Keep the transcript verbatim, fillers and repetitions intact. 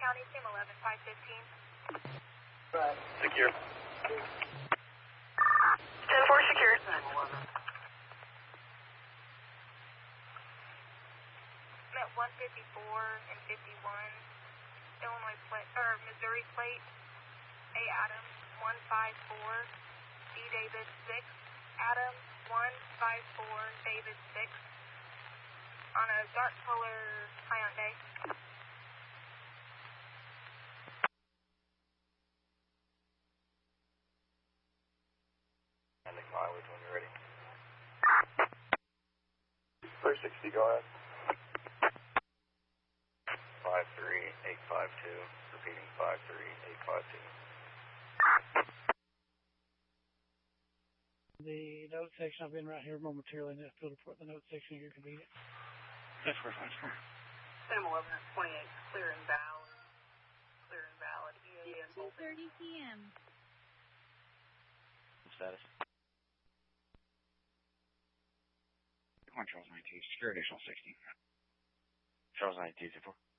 County, Sam eleven, five fifteen. Right. Secure. ten four secure. I'm at one fifty-four and fifty-one. Illinois plate, or Missouri plate. A Adams, one five four. B David, six. Adams, one five four. David, six. On a dark color Hyundai. And the mileage when you're ready. three sixty, go ahead. five three eight five two, repeating five three eight five two. The note section, I've been right here momentarily in that field report, the note section at your convenience. That's where I'm from. Sam eleven at twenty-eight, clear and valid. Clear and valid. two thirty p.m. Status? Come on, Charles ninety-two, secure additional sixty. Charles ninety-two, zero four.